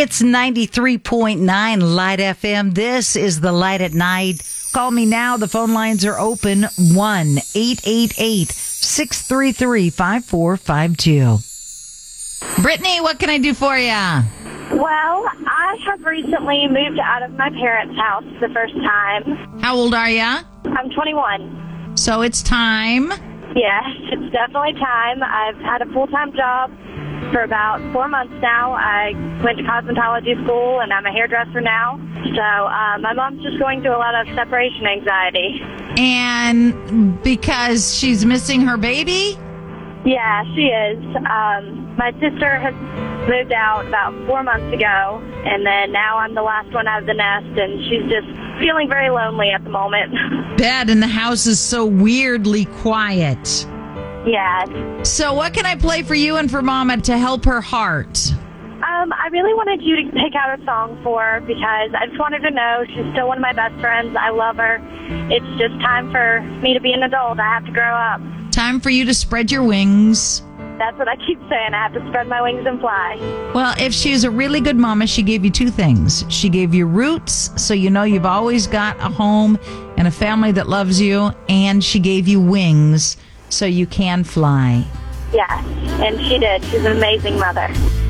It's 93.9 Light FM. This is the Light at Night. Call me now. The phone lines are open. 1-888-633-5452. Brittany, what can I do for you? Well, I have recently moved out of my parents' house the first time. How old are you? I'm 21. So it's time. Yes, it's definitely time. I've had a full-time job for about 4 months now. I went to cosmetology school, and I'm a hairdresser now. So my mom's just going through a lot of separation anxiety. And because she's missing her baby? Yeah, she is. My sister has moved out about 4 months ago, and then now I'm the last one out of the nest, and she's just feeling very lonely at the moment. Bed and the house is so weirdly quiet. Yeah. So what can I play for you and for Mama to help her heart? I really wanted you to pick out a song for her because I just wanted to know she's still one of my best friends. I love her. It's just time for me to be an adult. I have to grow up. Time for you to spread your wings. That's what I keep saying. I have to spread my wings and fly. Well, if she's a really good mama, she gave you two things. She gave you roots, so you know you've always got a home and a family that loves you, and she gave you wings so you can fly. Yes, and she did. She's an amazing mother.